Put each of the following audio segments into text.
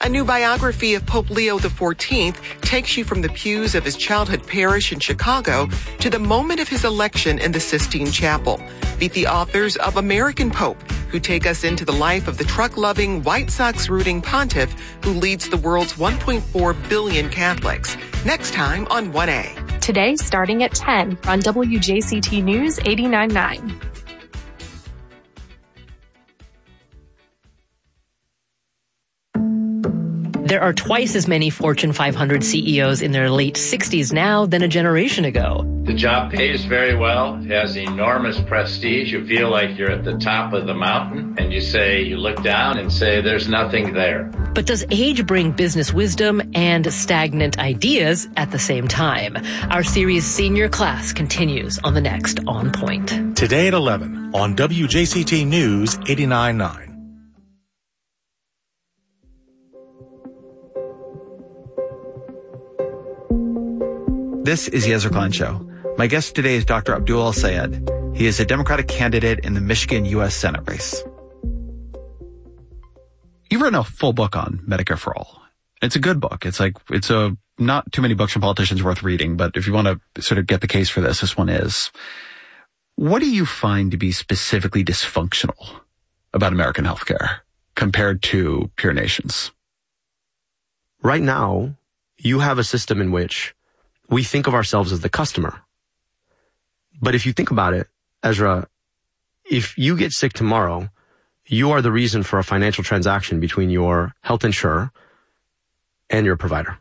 A new biography of Pope Leo XIV takes you from the pews of his childhood parish in Chicago to the moment of his election in the Sistine Chapel. Meet the authors of American Pope, who take us into the life of the truck-loving, White Sox-rooting pontiff who leads the world's 1.4 billion Catholics. Next time on 1A. Today, starting at 10 on WJCT News 89.9. There are twice as many Fortune 500 CEOs in their late 60s now than a generation ago. The job pays very well, has enormous prestige. You feel like you're at the top of the mountain, and you look down and say, there's nothing there. But does age bring business wisdom and stagnant ideas at the same time? Our series Senior Class continues on the next On Point. Today at 11 on WJCT News 89.9. This is Yezer Klein Show. My guest today is Dr. Abdul El-Sayed. He is a Democratic candidate in the Michigan U.S. Senate race. You've written a full book on Medicare for All. It's a good book. It's not too many books from politicians worth reading, but if you want to sort of get the case for this one is. What do you find to be specifically dysfunctional about American healthcare compared to peer nations? Right now, you have a system in which we think of ourselves as the customer. But if you think about it, Ezra, if you get sick tomorrow, you are the reason for a financial transaction between your health insurer and your provider.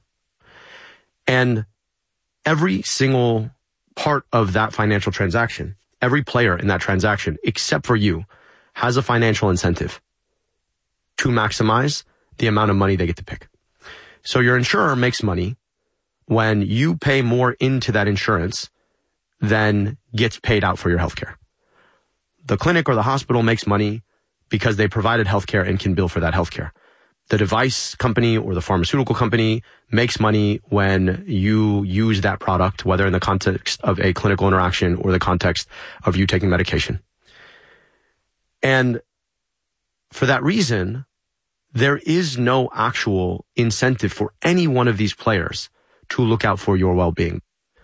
And every single part of that financial transaction, every player in that transaction, except for you, has a financial incentive to maximize the amount of money they get to pick. So your insurer makes money when you pay more into that insurance than gets paid out for your healthcare. The clinic or the hospital makes money because they provided healthcare and can bill for that healthcare. The device company or the pharmaceutical company makes money when you use that product, whether in the context of a clinical interaction or the context of you taking medication. And for that reason, there is no actual incentive for any one of these players to look out for your well-being.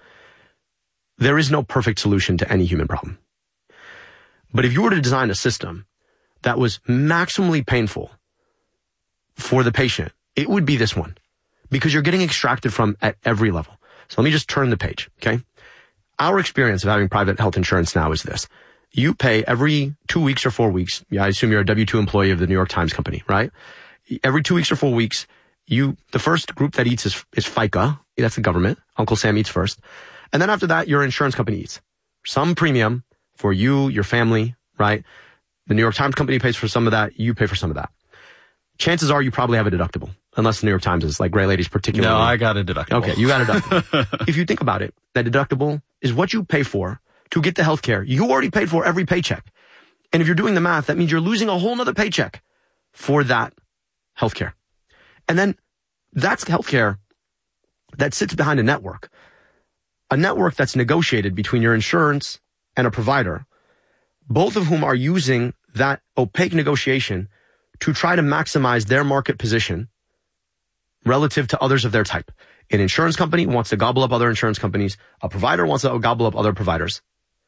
There is no perfect solution to any human problem. But if you were to design a system that was maximally painful for the patient, it would be this one, because you're getting extracted from at every level. So let me just turn the page, okay? Our experience of having private health insurance now is this. You pay every 2 weeks or 4 weeks. I assume you're a W-2 employee of the New York Times Company, right? Every 2 weeks or 4 weeks, the first group that eats is FICA. That's the government. Uncle Sam eats first. And then after that, your insurance company eats. Some premium for you, your family, right? The New York Times Company pays for some of that. You pay for some of that. Chances are you probably have a deductible, unless the New York Times is like Gray Ladies particularly. No, I got a deductible. Okay, you got a deductible. If you think about it, that deductible is what you pay for to get the health care you already paid for every paycheck. And if you're doing the math, that means you're losing a whole nother paycheck for that health care. And then that's the health care that sits behind a network that's negotiated between your insurance and a provider, both of whom are using that opaque negotiation to try to maximize their market position relative to others of their type. An insurance company wants to gobble up other insurance companies. A provider wants to gobble up other providers.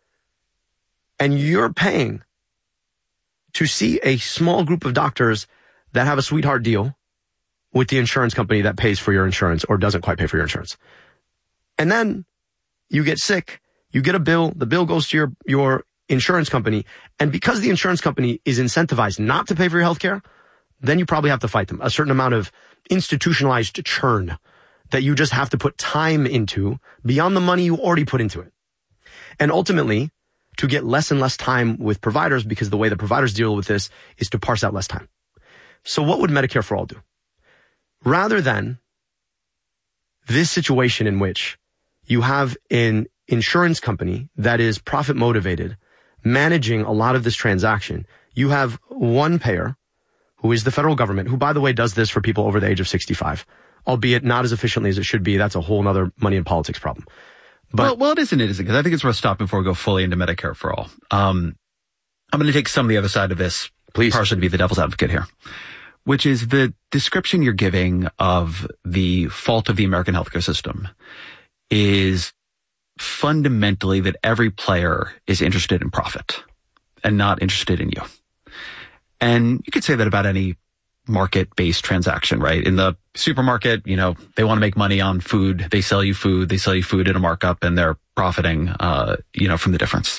And you're paying to see a small group of doctors that have a sweetheart deal with the insurance company that pays for your insurance or doesn't quite pay for your insurance. And then you get sick, you get a bill, the bill goes to your insurance company, and because the insurance company is incentivized not to pay for your health care, then you probably have to fight them. A certain amount of institutionalized churn that you just have to put time into beyond the money you already put into it. And ultimately, to get less and less time with providers, because the way the providers deal with this is to parse out less time. So what would Medicare for All do? Rather than this situation in which you have an insurance company that is profit motivated, managing a lot of this transaction, you have one payer who is the federal government, who, by the way, does this for people over the age of 65, albeit not as efficiently as it should be. That's a whole other money and politics problem. But well, it isn't. Because I think it's worth stopping before we go fully into Medicare for All. I'm going to take some of the other side of this, please, partially to be the devil's advocate here. which is the description you're giving of the fault of the American healthcare system is fundamentally that every player is interested in profit and not interested in you. And you could say that about any market-based transaction, right? In the supermarket, they want to make money on food. They sell you food at a markup, and they're profiting, from the difference.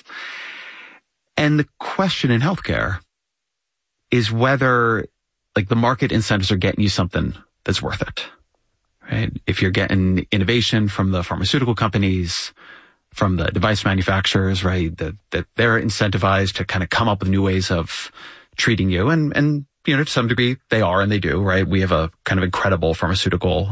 And the question in healthcare is whether, the market incentives are getting you something that's worth it, right? If you're getting innovation from the pharmaceutical companies, from the device manufacturers, right, that they're incentivized to kind of come up with new ways of treating you, and to some degree they are, and they do, right? We have a kind of incredible pharmaceutical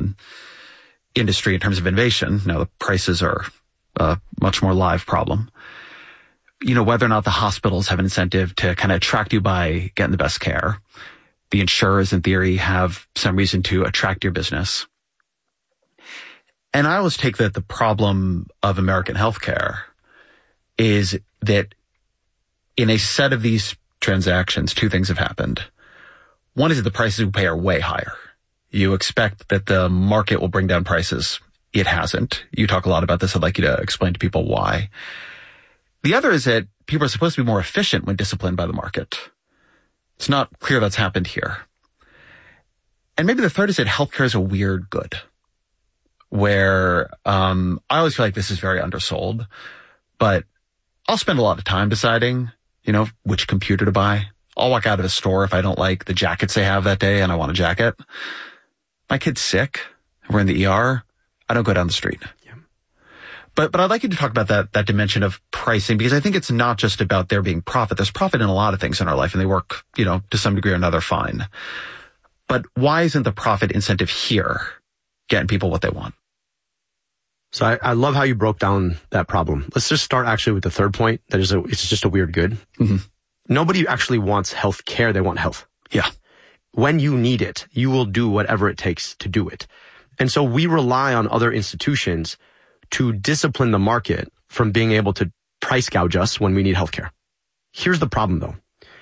industry in terms of innovation. Now the prices are a much more live problem. Whether or not the hospitals have an incentive to kind of attract you by getting the best care. The insurers, in theory, have some reason to attract your business. And I always take that the problem of American healthcare is that in a set of these transactions, two things have happened. One is that the prices we pay are way higher. You expect that the market will bring down prices. It hasn't. You talk a lot about this. I'd like you to explain to people why. The other is that people are supposed to be more efficient when disciplined by the market. It's not clear that's happened here. And maybe the third is that healthcare is a weird good, where I always feel like this is very undersold, but I'll spend a lot of time deciding, which computer to buy. I'll walk out of a store if I don't like the jackets they have that day and I want a jacket. My kid's sick. We're in the ER. I don't go down the street. Yeah. But I'd like you to talk about that dimension of pricing, because I think it's not just about there being profit. There's profit in a lot of things in our life, and they work, to some degree or another fine. But why isn't the profit incentive here getting people what they want? So I love how you broke down that problem. Let's just start actually with the third point. It's just a weird good. Mm-hmm. Nobody actually wants health care. They want health. Yeah. When you need it, you will do whatever it takes to do it. And so we rely on other institutions to discipline the market from being able to price gouge us when we need health care. Here's the problem though.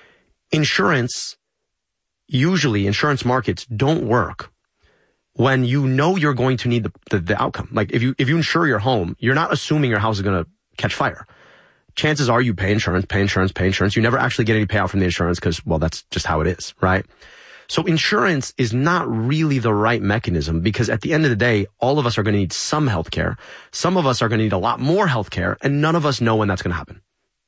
Usually insurance markets don't work when you're going to need the outcome. Like if you insure your home, you're not assuming your house is going to catch fire. Chances are you pay insurance. You never actually get any payout from the insurance because, well, that's just how it is, right? So insurance is not really the right mechanism, because at the end of the day, all of us are going to need some health care. Some of us are going to need a lot more health care, and none of us know when that's going to happen.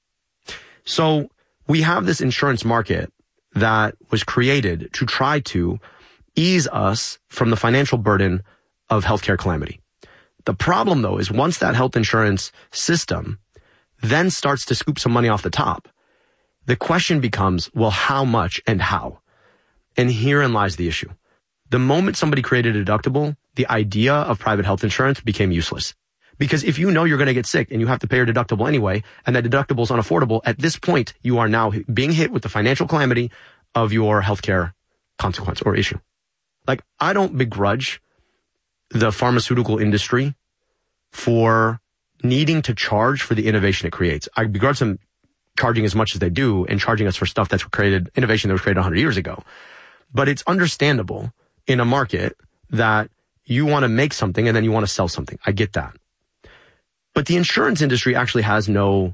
So we have this insurance market that was created to try to ease us from the financial burden of healthcare calamity. The problem, though, is once that health insurance system then starts to scoop some money off the top, the question becomes, well, how much and how? And herein lies the issue. The moment somebody created a deductible, the idea of private health insurance became useless. Because if you know you're going to get sick and you have to pay your deductible anyway, and that deductible is unaffordable, at this point, you are now being hit with the financial calamity of your healthcare consequence or issue. Like, I don't begrudge the pharmaceutical industry for needing to charge for the innovation it creates. I begrudge them charging as much as they do and charging us for stuff that's innovation that was created 100 years ago. But it's understandable in a market that you want to make something and then you want to sell something. I get that. But the insurance industry actually has no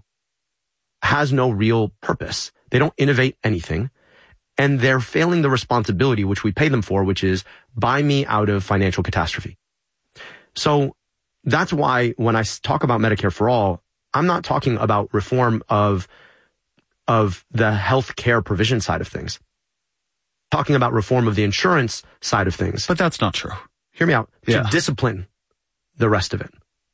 real purpose. They don't innovate anything. And they're failing the responsibility which we pay them for, which is buy me out of financial catastrophe. So that's why when I talk about Medicare for All, I'm not talking about reform of the health care provision side of things. I'm talking about reform of the insurance side of things. But that's not true. Hear me out. Yeah. To discipline the rest of it.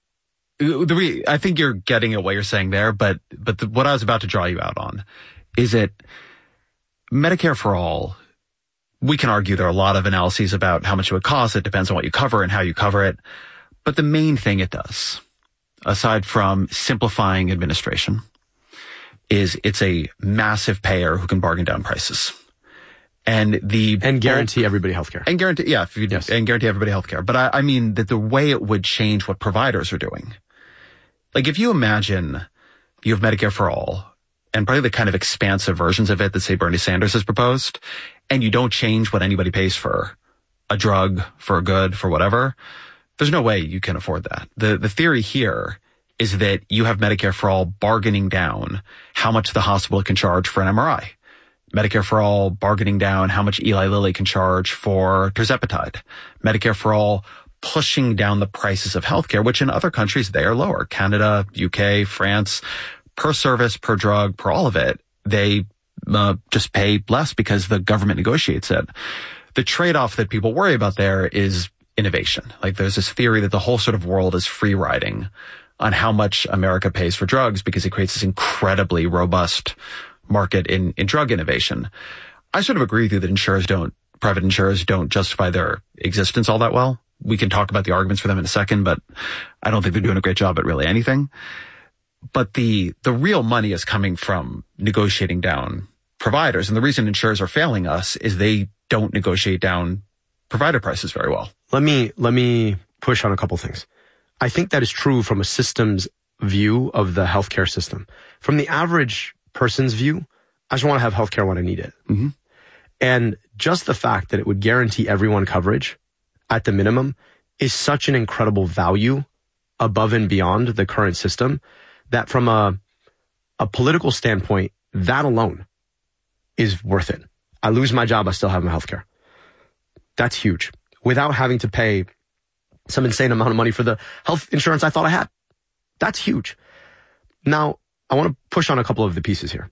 I think you're getting at what you're saying there, but what I was about to draw you out on is that Medicare for All, we can argue there are a lot of analyses about how much it would cost. It depends on what you cover and how you cover it. But the main thing it does, aside from simplifying administration, is it's a massive payer who can bargain down prices. And guarantee everybody healthcare. And guarantee, yeah, yes. And guarantee everybody healthcare. But I mean that the way it would change what providers are doing. Like if you imagine you have Medicare for All and probably the kind of expansive versions of it that, say, Bernie Sanders has proposed, and you don't change what anybody pays for a drug, for a good, for whatever, there's no way you can afford that. The theory here is that you have Medicare for All bargaining down how much the hospital can charge for an MRI. Medicare for All bargaining down how much Eli Lilly can charge for tirzepatide. Medicare for All pushing down the prices of healthcare, which in other countries, they are lower. Canada, UK, France, per service, per drug, per all of it, they just pay less because the government negotiates it. The trade-off that people worry about there is innovation. Like there's this theory that the whole sort of world is free riding on how much America pays for drugs because it creates this incredibly robust market in drug innovation. I sort of agree with you that private insurers don't justify their existence all that well. We can talk about the arguments for them in a second, but I don't think they're doing a great job at really anything. But the real money is coming from negotiating down providers. And the reason insurers are failing us is they don't negotiate down provider prices very well. Let me push on a couple things. I think that is true from a systems view of the healthcare system. From the average person's view, I just want to have healthcare when I need it. Mm-hmm. And just the fact that it would guarantee everyone coverage at the minimum is such an incredible value above and beyond the current system that from a political standpoint, that alone is worth it. I lose my job, I still have my healthcare. That's huge. Without having to pay some insane amount of money for the health insurance I thought I had. That's huge. Now, I want to push on a couple of the pieces here.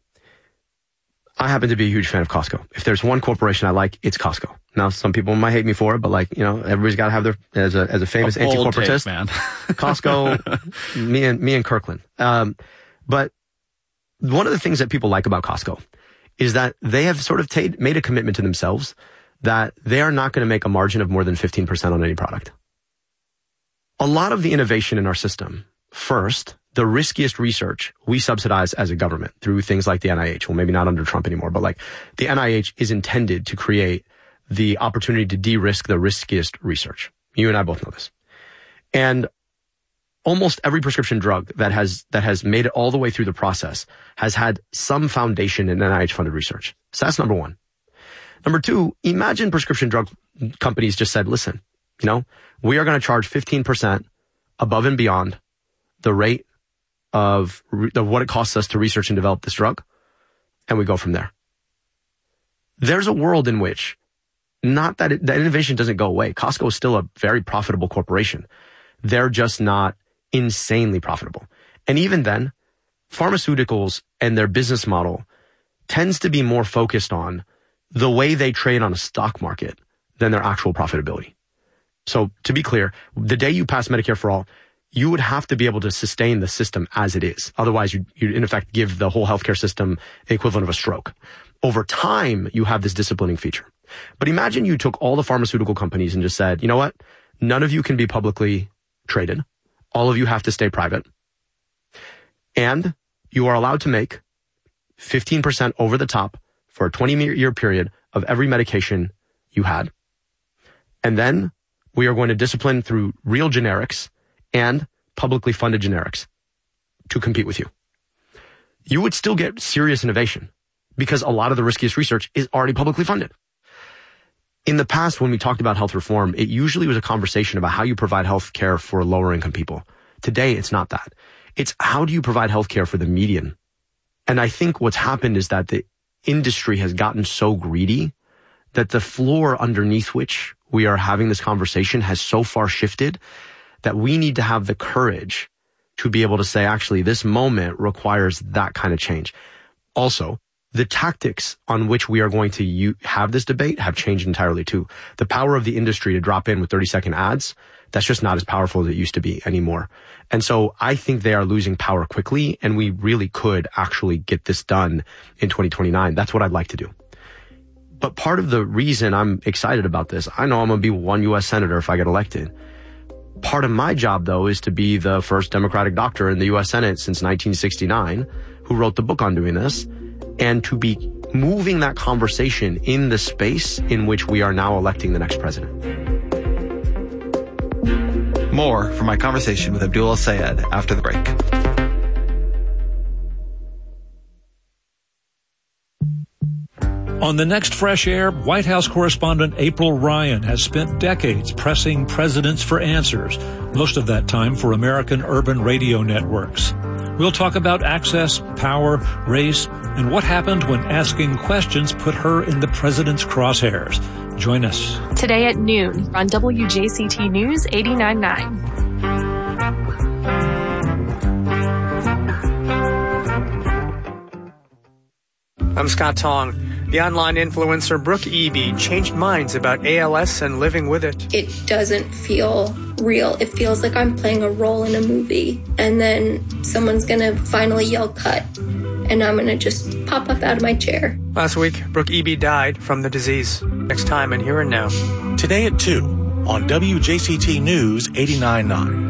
I happen to be a huge fan of Costco. If there's one corporation I like, it's Costco. Now, some people might hate me for it, but everybody's got to have their, as a famous anti-corporatist, man. Costco, me and Kirkland. But one of the things that people like about Costco is that they have sort of made a commitment to themselves that they are not going to make a margin of more than 15% on any product. A lot of the innovation in our system, first, the riskiest research we subsidize as a government through things like the NIH. Well, maybe not under Trump anymore, but like the NIH is intended to create the opportunity to de-risk the riskiest research. You and I both know this. And almost every prescription drug that has made it all the way through the process has had some foundation in NIH-funded research. So that's number one. Number two, imagine prescription drug companies just said, listen, we are going to charge 15% above and beyond the rate of what it costs us to research and develop this drug, and we go from there. There's a world in which not that innovation doesn't go away. Costco is still a very profitable corporation. They're just not insanely profitable. And even then, pharmaceuticals and their business model tends to be more focused on the way they trade on a stock market than their actual profitability. So to be clear, the day you pass Medicare for All, you would have to be able to sustain the system as it is. Otherwise, you in effect give the whole healthcare system the equivalent of a stroke. Over time, you have this disciplining feature. But imagine you took all the pharmaceutical companies and just said, you know what? None of you can be publicly traded. All of you have to stay private. And you are allowed to make 15% over the top for a 20-year period of every medication you had. And then we are going to discipline through real generics and publicly funded generics to compete with you. You would still get serious innovation because a lot of the riskiest research is already publicly funded. In the past, when we talked about health reform, it usually was a conversation about how you provide health care for lower income people. Today, it's not that. It's how do you provide health care for the median? And I think what's happened is that the industry has gotten so greedy that the floor underneath which we are having this conversation has so far shifted that we need to have the courage to be able to say, actually, this moment requires that kind of change. Also, the tactics on which we are going to have this debate have changed entirely too. The power of the industry to drop in with 30-second ads, that's just not as powerful as it used to be anymore. And so I think they are losing power quickly, and we really could actually get this done in 2029. That's what I'd like to do. But part of the reason I'm excited about this, I know I'm going to be one U.S. senator if I get elected. Part of my job, though, is to be the first Democratic doctor in the U.S. Senate since 1969 who wrote the book on doing this, and to be moving that conversation in the space in which we are now electing the next president. More from my conversation with Abdul El-Sayed after the break. On the next Fresh Air, White House correspondent April Ryan has spent decades pressing presidents for answers, most of that time for American urban radio networks. We'll talk about access, power, race, and what happened when asking questions put her in the president's crosshairs. Join us. Today at noon on WJCT News 89.9. I'm Scott Tong. The online influencer Brooke Eby changed minds about ALS and living with it. It doesn't feel real. It feels like I'm playing a role in a movie, and then someone's going to finally yell cut, and I'm going to just pop up out of my chair. Last week, Brooke Eby died from the disease. Next time in Here and Now. Today at 2 on WJCT News 89.9.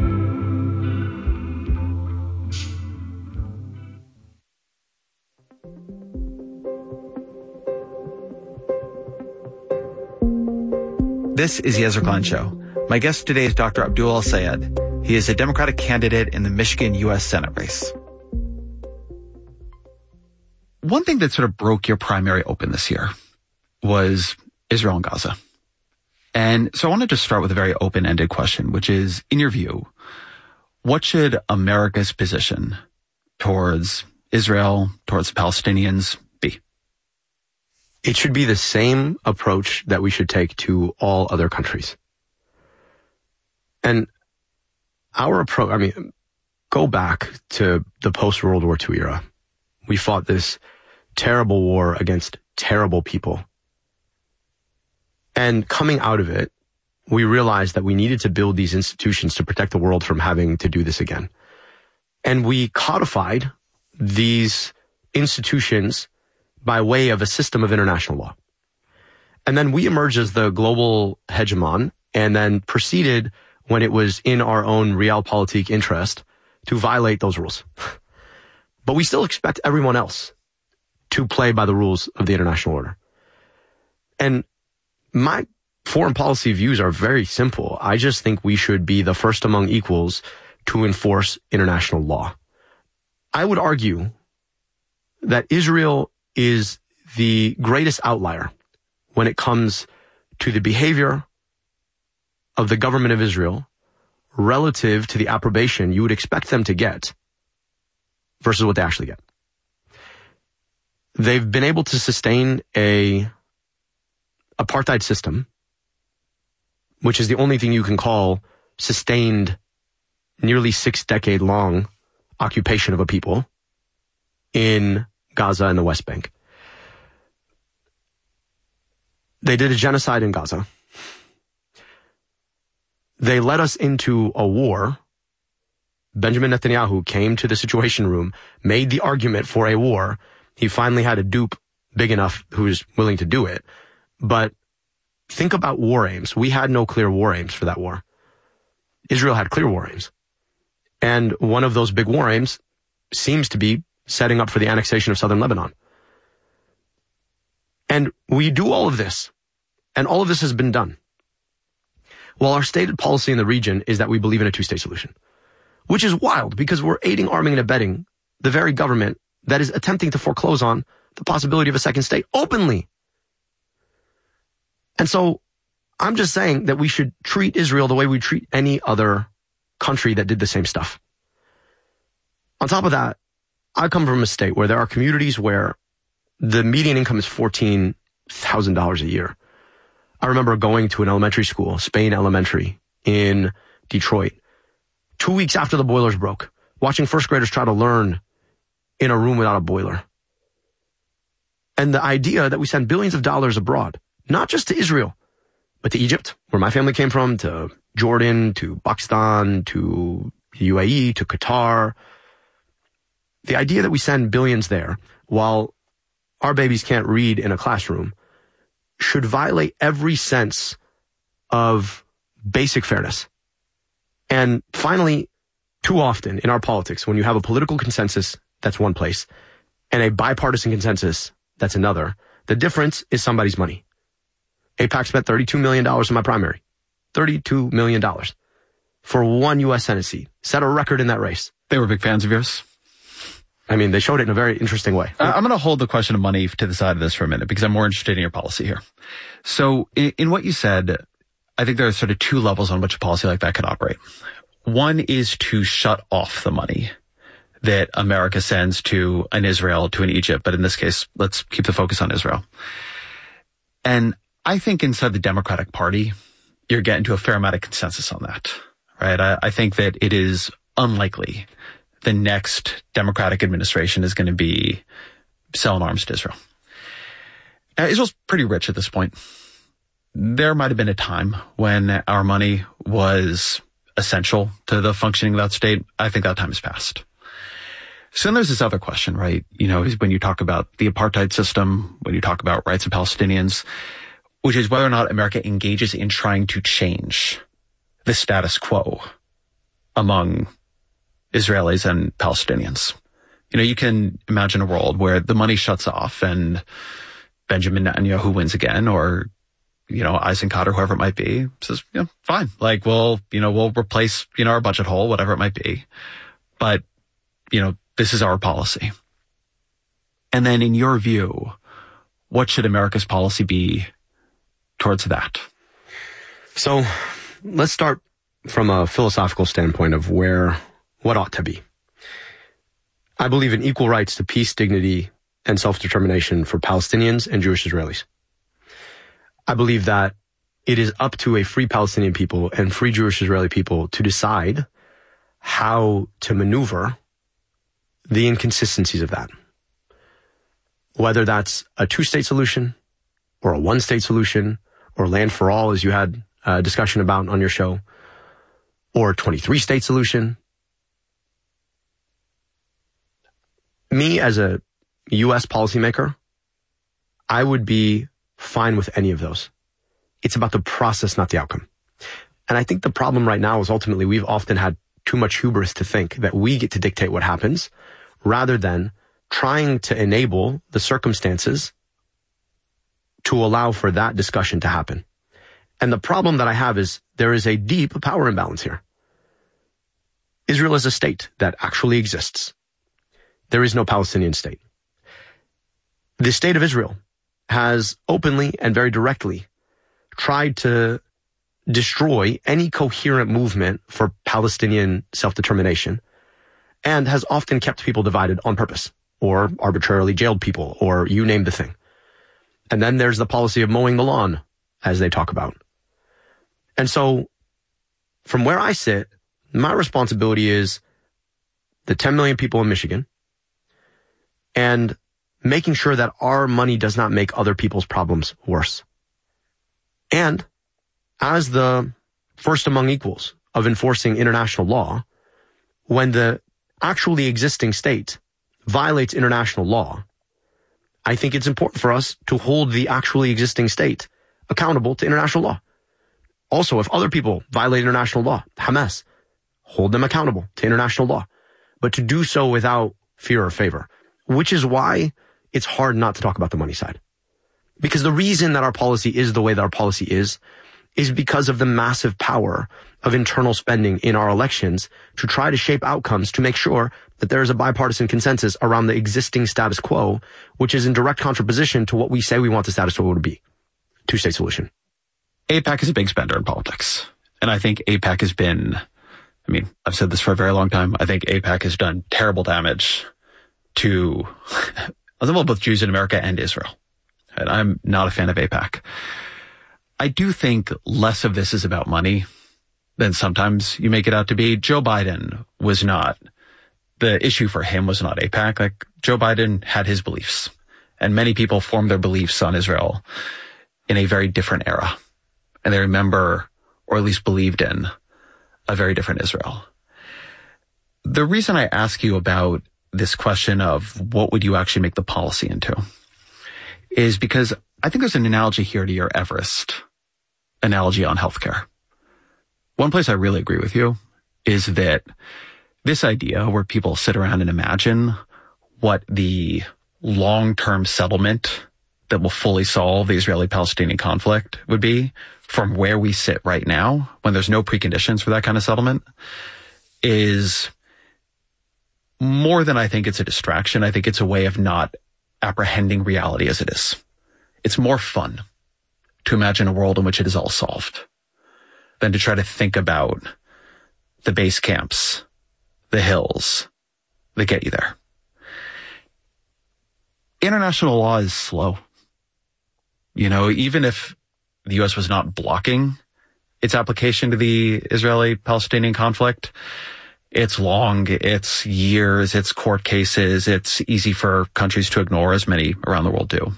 This is the Ezra Klein Show. My guest today is Dr. Abdul El-Sayed. He is a Democratic candidate in the Michigan U.S. Senate race. One thing that sort of broke your primary open this year was Israel and Gaza. And so I wanted to start with a very open-ended question, which is, in your view, what should America's position towards Israel, towards the Palestinians be? It should be the same approach that we should take to all other countries. And our approach, go back to the post-World War II era. We fought this terrible war against terrible people. And coming out of it, we realized that we needed to build these institutions to protect the world from having to do this again. And we codified these institutions by way of a system of international law. And then we emerged as the global hegemon and then proceeded, when it was in our own realpolitik interest, to violate those rules. But we still expect everyone else to play by the rules of the international order. And my foreign policy views are very simple. I just think we should be the first among equals to enforce international law. I would argue that Israel is the greatest outlier when it comes to the behavior of the government of Israel relative to the approbation you would expect them to get versus what they actually get. They've been able to sustain a apartheid system, which is the only thing you can call sustained nearly 6-decade-long occupation of a people in Gaza and the West Bank. They did a genocide in Gaza. They led us into a war. Benjamin Netanyahu came to the Situation Room, made the argument for a war. He finally had a dupe big enough who was willing to do it. But think about war aims. We had no clear war aims for that war. Israel had clear war aims. And one of those big war aims seems to be setting up for the annexation of southern Lebanon. And we do all of this, and all of this has been done, while our stated policy in the region is that we believe in a two-state solution, which is wild because we're aiding, arming, and abetting the very government that is attempting to foreclose on the possibility of a second state openly. And so I'm just saying that we should treat Israel the way we treat any other country that did the same stuff. On top of that, I come from a state where there are communities where the median income is $14,000 a year. I remember going to an elementary school, Spain Elementary, in Detroit, 2 weeks after the boilers broke, watching first graders try to learn in a room without a boiler. And the idea that we send billions of dollars abroad, not just to Israel, but to Egypt, where my family came from, to Jordan, to Pakistan, to UAE, to Qatar. The idea that we send billions there while our babies can't read in a classroom should violate every sense of basic fairness. And finally, too often in our politics, when you have a political consensus, that's one place, and a bipartisan consensus, that's another, the difference is somebody's money. AIPAC spent $32 million in my primary. $32 million for one U.S. Senate seat. Set a record in that race. They were big fans of yours? I mean, they showed it in a very interesting way. I'm going to hold the question of money to the side of this for a minute because I'm more interested in your policy here. So in what you said, I think there are sort of two levels on which a policy like that could operate. One is to shut off the money that America sends to an Israel, to an Egypt, but in this case, let's keep the focus on Israel. And I think inside the Democratic Party, you're getting to a fair amount of consensus on that, right? I think that it is unlikely the next Democratic administration is going to be selling arms to Israel. Israel's pretty rich at this point. There might have been a time when our money was essential to the functioning of that state. I think that time has passed. So then there's this other question, right? You know, when you talk about the apartheid system, when you talk about rights of Palestinians, which is whether or not America engages in trying to change the status quo among Israelis and Palestinians. You know, you can imagine a world where the money shuts off and Benjamin Netanyahu wins again, or, you know, Eisenkot or whoever it might be says, you know, fine. Like, we'll replace, our budget hole, whatever it might be. But, this is our policy. And then in your view, what should America's policy be towards that? So let's start from a philosophical standpoint of what ought to be. I believe in equal rights to peace, dignity, and self-determination for Palestinians and Jewish Israelis. I believe that it is up to a free Palestinian people and free Jewish Israeli people to decide how to maneuver the inconsistencies of that. Whether that's a two-state solution or a one-state solution or land for all, as you had a discussion about on your show, or a 23-state solution. Me, as a U.S. policymaker, I would be fine with any of those. It's about the process, not the outcome. And I think the problem right now is ultimately we've often had too much hubris to think that we get to dictate what happens rather than trying to enable the circumstances to allow for that discussion to happen. And the problem that I have is there is a deep power imbalance here. Israel is a state that actually exists. There is no Palestinian state. The state of Israel has openly and very directly tried to destroy any coherent movement for Palestinian self-determination and has often kept people divided on purpose or arbitrarily jailed people or you name the thing. And then there's the policy of mowing the lawn, as they talk about. And so from where I sit, my responsibility is the 10 million people in Michigan and making sure that our money does not make other people's problems worse. And as the first among equals of enforcing international law, when the actually existing state violates international law, I think it's important for us to hold the actually existing state accountable to international law. Also, if other people violate international law, Hamas, hold them accountable to international law, but to do so without fear or favor, which is why it's hard not to talk about the money side. Because the reason that our policy is the way that our policy is because of the massive power of internal spending in our elections to try to shape outcomes to make sure that there is a bipartisan consensus around the existing status quo, which is in direct contraposition to what we say we want the status quo to be. Two-state solution. AIPAC is a big spender in politics. And I think AIPAC has been, I've said this for a very long time, I think AIPAC has done terrible damage to both Jews in America and Israel. And I'm not a fan of AIPAC. I do think less of this is about money than sometimes you make it out to be. Joe Biden was not, the issue for him was not AIPAC. Like, Joe Biden had his beliefs, and many people formed their beliefs on Israel in a very different era. And they remember, or at least believed in, a very different Israel. The reason I ask you about this question of what would you actually make the policy into is because I think there's an analogy here to your Everest analogy on healthcare. One place I really agree with you is that this idea where people sit around and imagine what the long-term settlement that will fully solve the Israeli-Palestinian conflict would be from where we sit right now, when there's no preconditions for that kind of settlement, is more than I think it's a distraction, I think it's a way of not apprehending reality as it is. It's more fun to imagine a world in which it is all solved than to try to think about the base camps, the hills that get you there. International law is slow. You know, even if the U.S. was not blocking its application to the Israeli-Palestinian conflict, it's long, it's years, it's court cases, it's easy for countries to ignore, as many around the world do.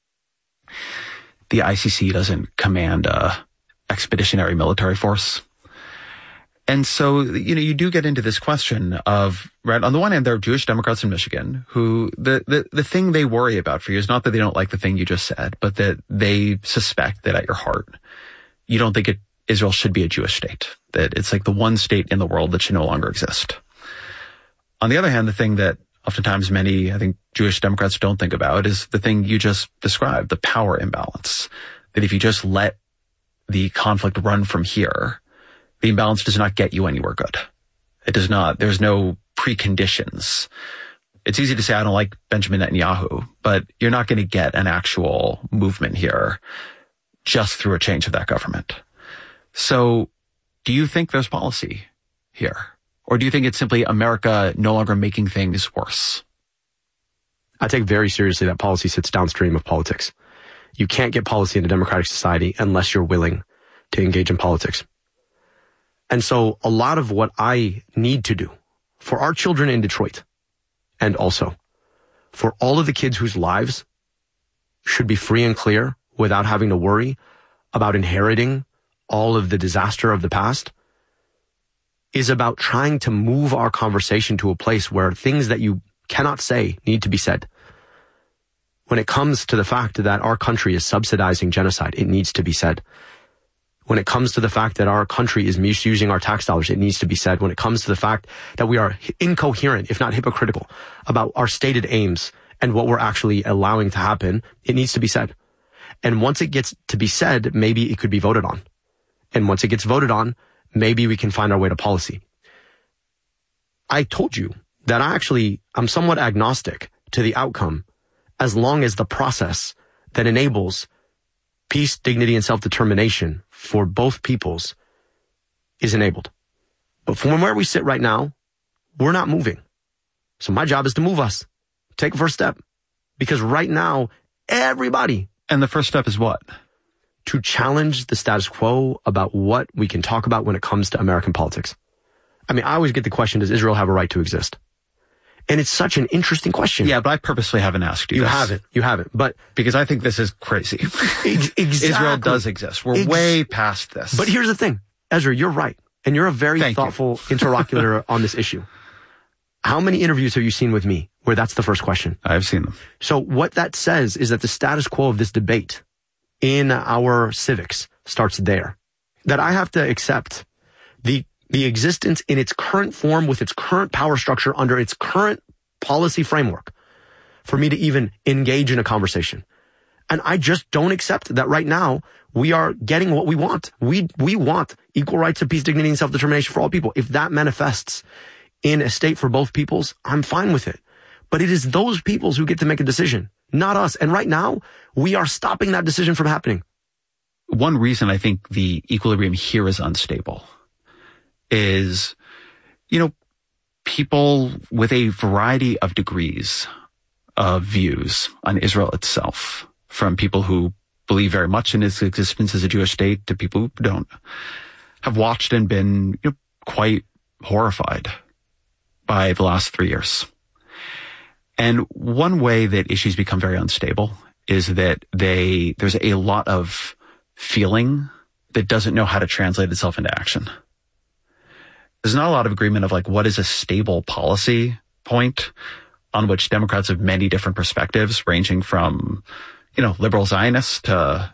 The ICC doesn't command a expeditionary military force. And so, you know, you do get into this question of, right, on the one hand, there are Jewish Democrats in Michigan who the thing they worry about for you is not that they don't like the thing you just said, but that they suspect that at your heart, you don't think Israel should be a Jewish state, that it's like the one state in the world that should no longer exist. On the other hand, the thing that oftentimes many, I think, Jewish Democrats don't think about is the thing you just described, the power imbalance, that if you just let the conflict run from here, the imbalance does not get you anywhere good. It does not. There's no preconditions. It's easy to say, I don't like Benjamin Netanyahu, but you're not going to get an actual movement here just through a change of that government. So do you think there's policy here? Or do you think it's simply America no longer making things worse? I take very seriously that policy sits downstream of politics. You can't get policy in a democratic society unless you're willing to engage in politics. And so a lot of what I need to do for our children in Detroit, and also for all of the kids whose lives should be free and clear without having to worry about inheriting all of the disaster of the past, is about trying to move our conversation to a place where things that you cannot say need to be said. When it comes to the fact that our country is subsidizing genocide, it needs to be said. When it comes to the fact that our country is misusing our tax dollars, it needs to be said. When it comes to the fact that we are incoherent, if not hypocritical, about our stated aims and what we're actually allowing to happen, it needs to be said. And once it gets to be said, maybe it could be voted on. And once it gets voted on, maybe we can find our way to policy. I told you that I'm somewhat agnostic to the outcome as long as the process that enables peace, dignity, and self-determination for both peoples is enabled. But from where we sit right now, we're not moving. So my job is to move us. Take a first step. Because right now, everybody... And the first step is what? To challenge the status quo about what we can talk about when it comes to American politics. I mean, I always get the question, does Israel have a right to exist? And it's such an interesting question. Yeah, but I purposely haven't asked you this. You haven't. But because I think this is crazy. Exactly. Israel does exist. We're way past this. But here's the thing. Ezra, you're right. And you're a very thoughtful interlocutor on this issue. How many interviews have you seen with me where that's the first question? I've seen them. So what that says is that the status quo of this debate in our civics starts there. That I have to accept the existence in its current form with its current power structure under its current policy framework for me to even engage in a conversation. And I just don't accept that right now we are getting what we want. We want equal rights of peace, dignity, and self-determination for all people. If that manifests in a state for both peoples, I'm fine with it. But it is those peoples who get to make a decision, not us. And right now, we are stopping that decision from happening. One reason I think the equilibrium here is unstable is, you know, people with a variety of degrees of views on Israel itself, from people who believe very much in its existence as a Jewish state to people who don't, have watched and been quite horrified by the last 3 years. And one way that issues become very unstable is that there's a lot of feeling that doesn't know how to translate itself into action. There's not a lot of agreement of like what is a stable policy point on which Democrats of many different perspectives, ranging from, liberal Zionists to,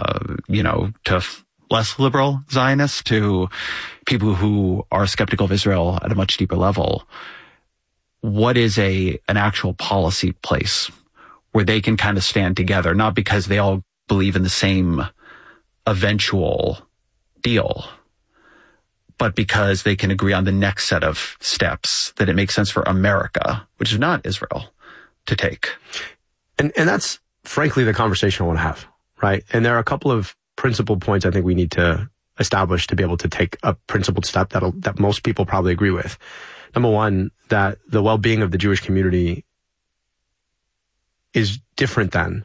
to less liberal Zionists to people who are skeptical of Israel at a much deeper level. What is an actual policy place where they can kind of stand together, not because they all believe in the same eventual deal, but because they can agree on the next set of steps that it makes sense for America, which is not Israel, to take. And that's frankly the conversation I want to have, right? And there are a couple of principal points I think we need to establish to be able to take a principled step that most people probably agree with. Number one, that the well-being of the Jewish community is different than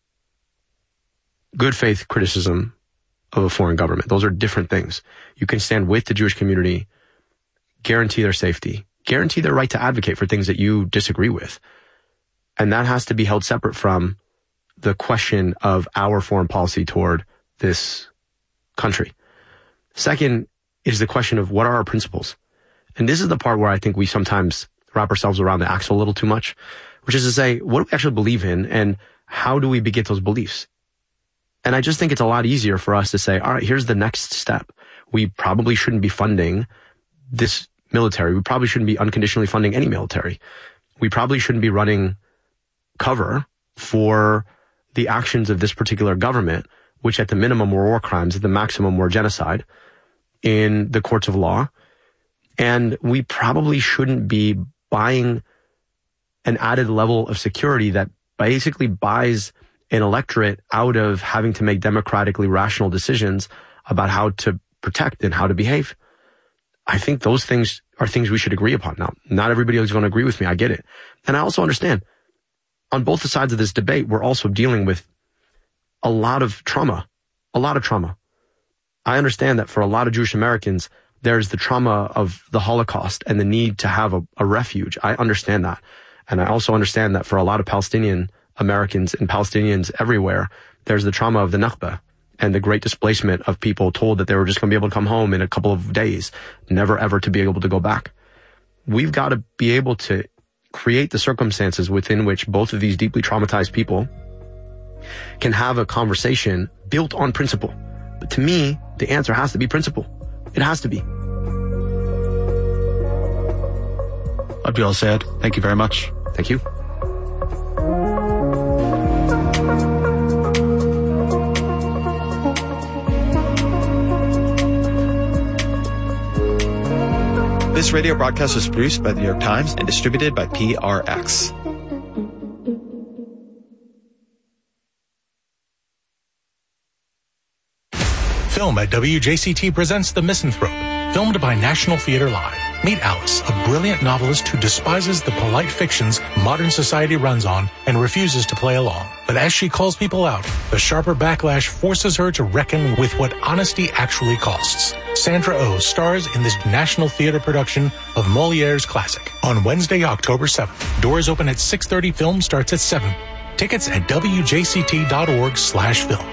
good faith criticism of a foreign government. Those are different things. You can stand with the Jewish community, guarantee their safety, guarantee their right to advocate for things that you disagree with. And that has to be held separate from the question of our foreign policy toward this country. Second is the question of what are our principles? And this is the part where I think we sometimes wrap ourselves around the axle a little too much, which is to say, what do we actually believe in and how do we beget those beliefs? And I just think it's a lot easier for us to say, all right, here's the next step. We probably shouldn't be funding this military. We probably shouldn't be unconditionally funding any military. We probably shouldn't be running cover for the actions of this particular government, which at the minimum were war crimes, at the maximum were genocide in the courts of law. And we probably shouldn't be buying an added level of security that basically buys an electorate out of having to make democratically rational decisions about how to protect and how to behave. I think those things are things we should agree upon. Now, not everybody is going to agree with me. I get it. And I also understand on both sides of this debate, we're also dealing with a lot of trauma. I understand that for a lot of Jewish Americans, there's the trauma of the Holocaust and the need to have a refuge. I understand that. And I also understand that for a lot of Palestinian Americans and Palestinians everywhere, there's the trauma of the Nakba and the great displacement of people told that they were just going to be able to come home in a couple of days, never ever to be able to go back. We've got to be able to create the circumstances within which both of these deeply traumatized people can have a conversation built on principle. But to me, the answer has to be principle. It has to be. Abdul Sayed, thank you very much. Thank you. This radio broadcast was produced by the New York Times and distributed by PRX. Film at WJCT presents The Misanthrope, filmed by National Theatre Live. Meet Alice, a brilliant novelist who despises the polite fictions modern society runs on and refuses to play along. But as she calls people out, the sharper backlash forces her to reckon with what honesty actually costs. Sandra Oh stars in this National Theatre production of Moliere's classic on Wednesday, October 7th. Doors open at 6:30. Film starts at 7. Tickets at wjct.org/film.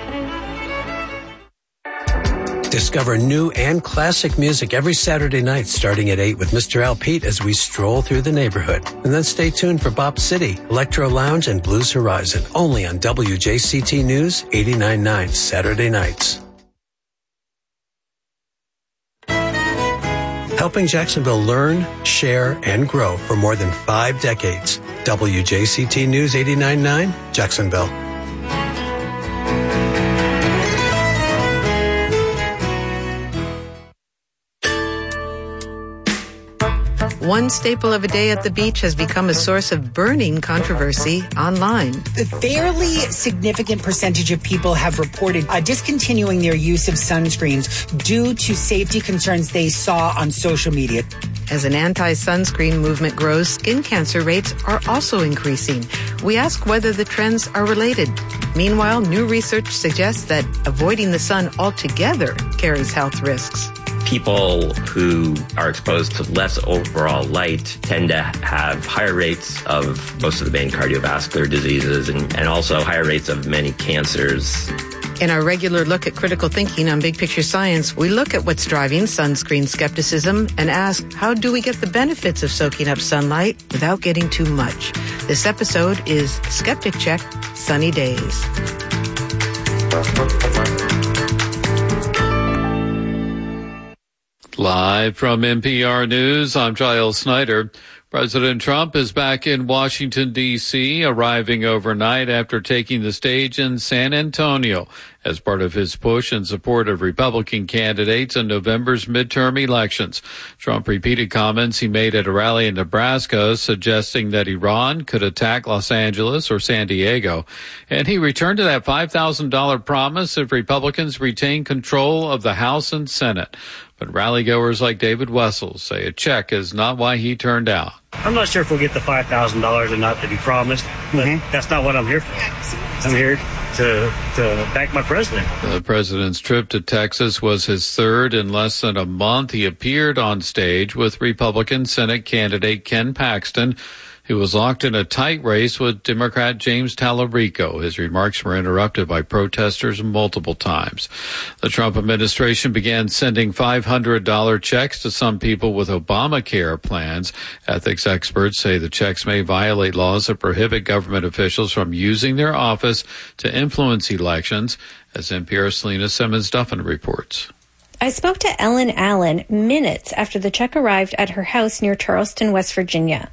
Discover new and classic music every Saturday night starting at 8 with Mr. Al Pete as we stroll through the neighborhood. And then stay tuned for Bop City, Electro Lounge, and Blues Horizon, only on WJCT News 89.9 Saturday nights. Helping Jacksonville learn, share, and grow for more than 5 decades. WJCT News 89.9 Jacksonville. One staple of a day at the beach has become a source of burning controversy online. A fairly significant percentage of people have reported discontinuing their use of sunscreens due to safety concerns they saw on social media. As an anti-sunscreen movement grows, skin cancer rates are also increasing. We ask whether the trends are related. Meanwhile, new research suggests that avoiding the sun altogether carries health risks. People who are exposed to less overall light tend to have higher rates of most of the main cardiovascular diseases and also higher rates of many cancers. In our regular look at critical thinking on Big Picture Science, we look at what's driving sunscreen skepticism and ask, how do we get the benefits of soaking up sunlight without getting too much? This episode is Skeptic Check, Sunny Days. Live from NPR News, I'm Giles Snyder. President Trump is back in Washington, D.C., arriving overnight after taking the stage in San Antonio as part of his push in support of Republican candidates in November's midterm elections. Trump repeated comments he made at a rally in Nebraska suggesting that Iran could attack Los Angeles or San Diego. And he returned to that $5,000 promise if Republicans retain control of the House and Senate. But rally-goers like David Wessels say a check is not why he turned out. I'm not sure if we'll get the $5,000 or not that he promised, but that's not what I'm here for. I'm here to back my president. The president's trip to Texas was his third in less than a month. He appeared on stage with Republican Senate candidate Ken Paxton, who was locked in a tight race with Democrat James Tallarico. His remarks were interrupted by protesters multiple times. The Trump administration began sending $500 checks to some people with Obamacare plans. Ethics experts say the checks may violate laws that prohibit government officials from using their office to influence elections, as NPR's Selena Simmons-Duffin reports. I spoke to Ellen Allen minutes after the check arrived at her house near Charleston, West Virginia.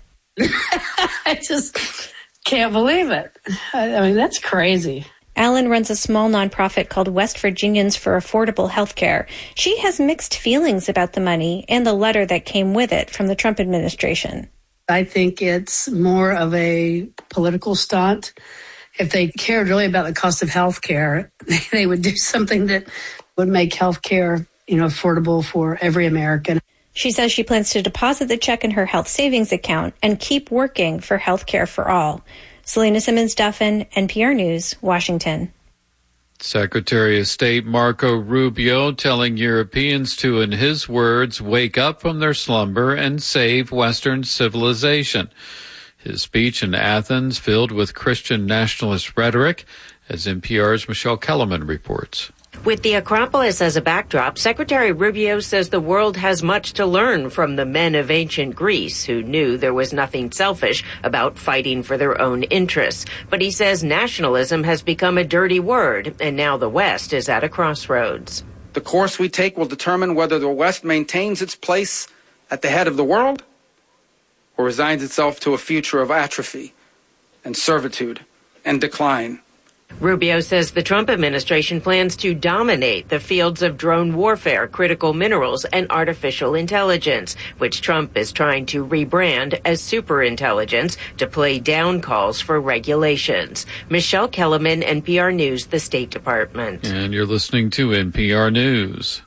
I just can't believe it. I mean, that's crazy. Allen runs a small nonprofit called West Virginians for Affordable Health Care. She has mixed feelings about the money and the letter that came with it from the Trump administration. I think it's more of a political stunt. If they cared really about the cost of health care, they would do something that would make health care, affordable for every American. She says she plans to deposit the check in her health savings account and keep working for health care for all. Selena Simmons-Duffin, NPR News, Washington. Secretary of State Marco Rubio telling Europeans to, in his words, wake up from their slumber and save Western civilization. His speech in Athens filled with Christian nationalist rhetoric, as NPR's Michelle Kellerman reports. With the Acropolis as a backdrop, Secretary Rubio says the world has much to learn from the men of ancient Greece who knew there was nothing selfish about fighting for their own interests. But he says nationalism has become a dirty word, and now the West is at a crossroads. The course we take will determine whether the West maintains its place at the head of the world or resigns itself to a future of atrophy and servitude and decline. Rubio says the Trump administration plans to dominate the fields of drone warfare, critical minerals, and artificial intelligence, which Trump is trying to rebrand as superintelligence to play down calls for regulations. Michelle Kellerman, NPR News, the State Department. And you're listening to NPR News.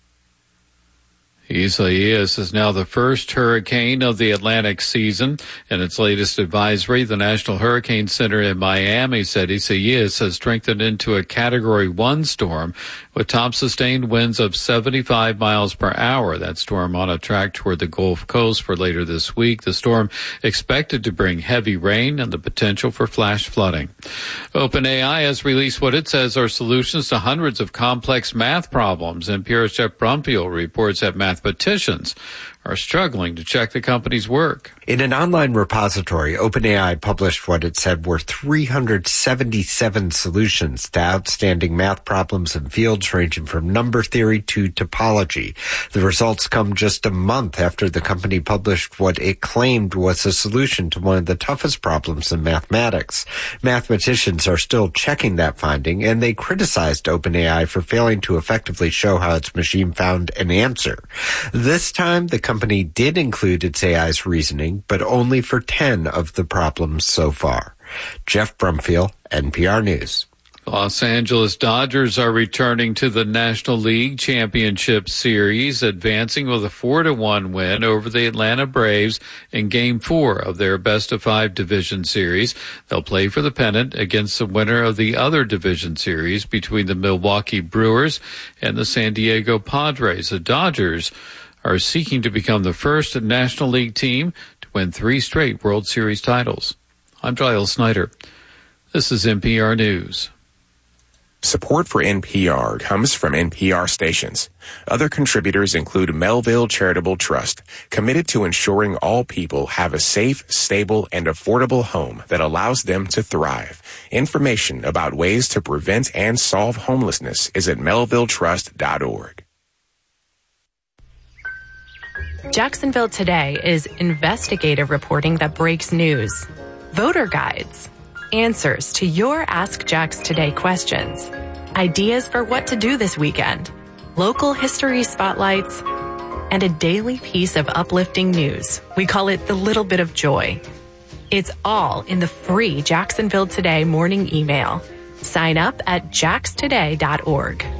Isaias is now the first hurricane of the Atlantic season. In its latest advisory, the National Hurricane Center in Miami said Isaias has strengthened into a Category 1 storm with top sustained winds of 75 miles per hour. That storm on a track toward the Gulf Coast for later this week. The storm expected to bring heavy rain and the potential for flash flooding. OpenAI has released what it says are solutions to hundreds of complex math problems. NPR's Jeff Brumfield reports that mathematicians are struggling to check the company's work. In an online repository, OpenAI published what it said were 377 solutions to outstanding math problems in fields ranging from number theory to topology. The results come just a month after the company published what it claimed was a solution to one of the toughest problems in mathematics. Mathematicians are still checking that finding, and they criticized OpenAI for failing to effectively show how its machine found an answer. This time, the company did include its AI's reasoning, but only for 10 of the problems so far. Jeff Brumfield, NPR News. Los Angeles Dodgers are returning to the National League Championship Series, advancing with a 4-1 win over the Atlanta Braves in Game 4 of their best-of-5 division series. They'll play for the pennant against the winner of the other division series between the Milwaukee Brewers and the San Diego Padres. The Dodgers are seeking to become the first National League team to win 3 straight World Series titles. I'm Giles Snyder. This is NPR News. Support for NPR comes from NPR stations. Other contributors include Melville Charitable Trust, committed to ensuring all people have a safe, stable, and affordable home that allows them to thrive. Information about ways to prevent and solve homelessness is at melvilletrust.org. Jacksonville Today is investigative reporting that breaks news. Voter guides. Answers to your Ask Jax Today questions. ideas for what to do this weekend, local history spotlights, and a daily piece of uplifting news. We call it the little bit of joy. It's all in the free Jacksonville Today morning email. Sign up at jaxtoday.org.